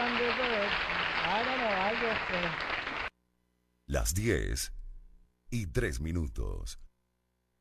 hablando de todo. I don't know, algo. Las 10:03.